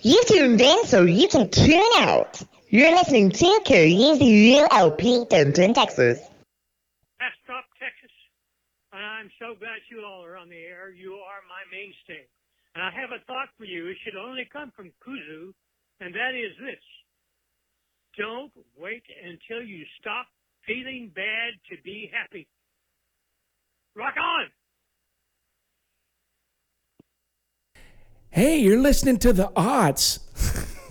You tuned in so you can tune out. You're listening to KUZLP Denton, Texas. Bastrop, Texas. And I'm so glad you all are on the air. You are my mainstay. And I have a thought for you. It should only come from Kuzu, and that is this. Don't wait until you stop feeling bad to be happy. Rock on! Hey, you're listening to The Odds